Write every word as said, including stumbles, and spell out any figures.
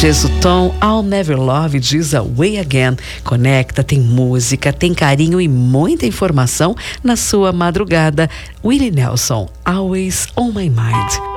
Gesuton, I'll Never Love diz Away Again. Conecta, tem música, tem carinho e muita informação na sua madrugada. Willie Nelson, Always on My Mind.